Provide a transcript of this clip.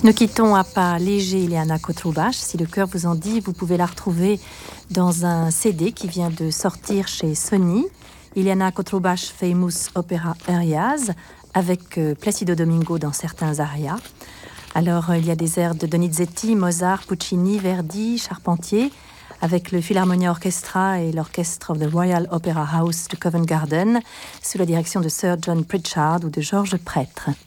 Nous quittons à pas léger Ileana Cotrubach. Si le cœur vous en dit, vous pouvez la retrouver dans un CD qui vient de sortir chez Sony. Ileana Cotrubach Famous Opera Arias, avec Placido Domingo dans certains arias. Alors, il y a des airs de Donizetti, Mozart, Puccini, Verdi, Charpentier, avec le Philharmonia Orchestra et l'orchestre of the Royal Opera House de Covent Garden, sous la direction de Sir John Pritchard ou de Georges Prêtre.